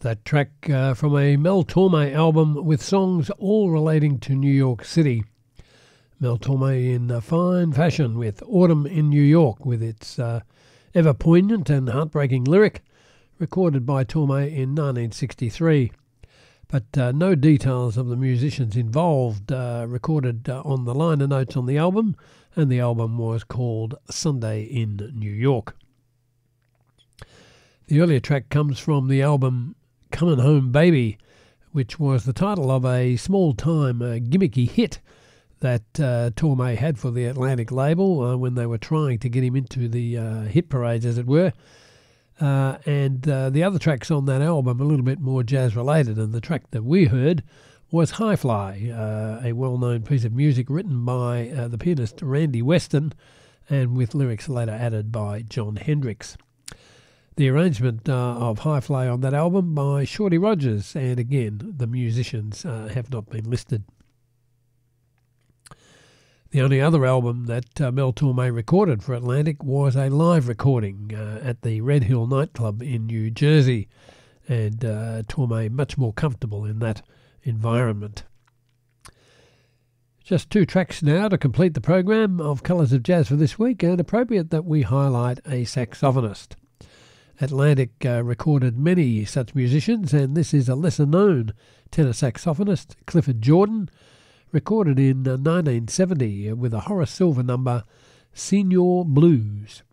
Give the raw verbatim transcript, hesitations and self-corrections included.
That track uh, from a Mel Torme album with songs all relating to New York City. Mel Torme in uh, fine fashion with Autumn in New York, with its uh, ever poignant and heartbreaking lyric, recorded by Torme in nineteen sixty-three. But uh, no details of the musicians involved uh, recorded uh, on the liner notes on the album, and the album was called Sunday in New York. The earlier track comes from the album Comin' Home Baby, which was the title of a small-time uh, gimmicky hit that uh, Torme had for the Atlantic label uh, when they were trying to get him into the uh, hit parades, as it were. Uh, and uh, the other tracks on that album a little bit more jazz-related, and the track that we heard was High Fly, uh, a well-known piece of music written by uh, the pianist Randy Weston, and with lyrics later added by John Hendricks. The arrangement uh, of High Fly on that album by Shorty Rogers, and again, the musicians uh, have not been listed. The only other album that uh, Mel Torme recorded for Atlantic was a live recording uh, at the Red Hill nightclub in New Jersey, and uh, Torme much more comfortable in that environment. Just two tracks now to complete the program of Colours of Jazz for this week, and appropriate that we highlight a saxophonist. Atlantic uh, recorded many such musicians, and this is a lesser-known tenor saxophonist, Clifford Jordan, recorded in uh, nineteen seventy with a Horace Silver number, Senior Blues.